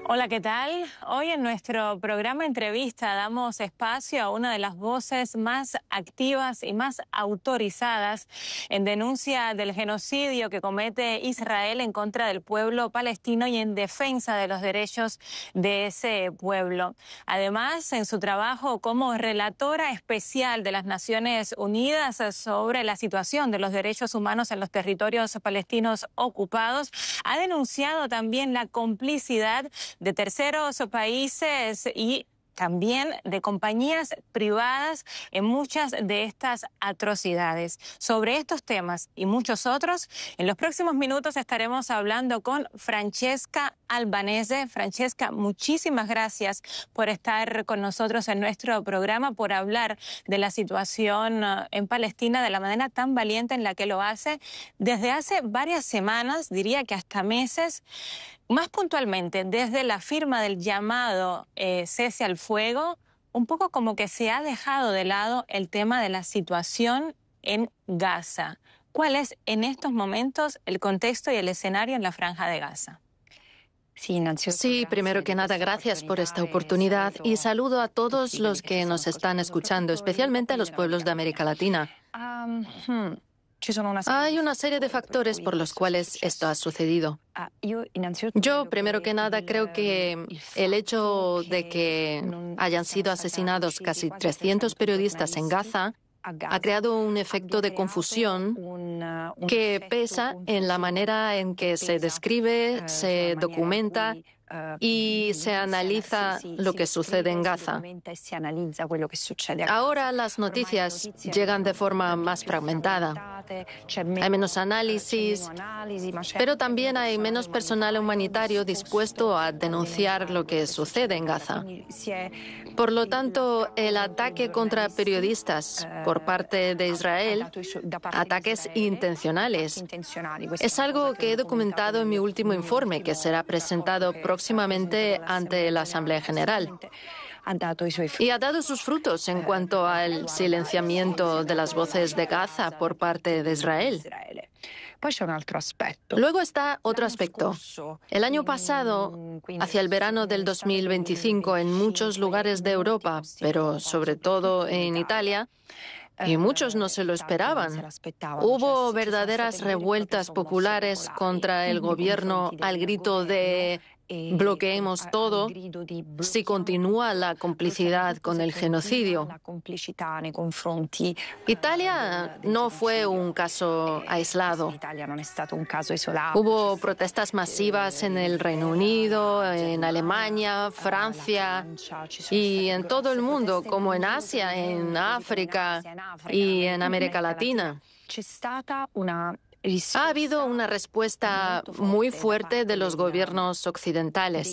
Hola, ¿qué tal? Hoy en nuestro programa Entrevista damos espacio a una de las voces más activas y más autorizadas en denuncia del genocidio que comete Israel en contra del pueblo palestino y en defensa de los derechos de ese pueblo. Además, en su trabajo como relatora especial de las Naciones Unidas sobre la situación de los derechos humanos en los territorios palestinos ocupados, ha denunciado también la complicidad de terceros países y también de compañías privadas en muchas de estas atrocidades. Sobre estos temas y muchos otros, en los próximos minutos estaremos hablando con Francesca Albanese. Francesca, muchísimas gracias por estar con nosotros en nuestro programa, por hablar de la situación en Palestina de la manera tan valiente en la que lo hace desde hace varias semanas, diría que hasta meses. Más puntualmente, desde la firma del llamado cese al fuego, un poco como que se ha dejado de lado el tema de la situación en Gaza. ¿Cuál es en estos momentos el contexto y el escenario en la Franja de Gaza? Sí, primero que nada, gracias por esta oportunidad y saludo a todos los que nos están escuchando, especialmente a los pueblos de América Latina. Hay una serie de factores por los cuales esto ha sucedido. Yo, primero que nada, creo que el hecho de que hayan sido asesinados casi 300 periodistas en Gaza ha creado un efecto de confusión que pesa en la manera en que se describe, se documenta y se analiza lo que sucede en Gaza. Ahora las noticias llegan de forma más fragmentada. Hay menos análisis, pero también hay menos personal humanitario dispuesto a denunciar lo que sucede en Gaza. Por lo tanto, el ataque contra periodistas por parte de Israel, ataques intencionales, es algo que he documentado en mi último informe, que será presentado próximamente ante la Asamblea General. Y ha dado sus frutos en cuanto al silenciamiento de las voces de Gaza por parte de Israel. Luego está otro aspecto. El año pasado, hacia el verano del 2025, en muchos lugares de Europa, pero sobre todo en Italia, y muchos no se lo esperaban, hubo verdaderas revueltas populares contra el gobierno al grito de bloqueemos todo si continúa la complicidad con el genocidio. Italia no fue un caso aislado. Hubo protestas masivas en el Reino Unido, en Alemania, Francia y en todo el mundo, como en Asia, en África y en América Latina. Ha habido una respuesta muy fuerte de los gobiernos occidentales.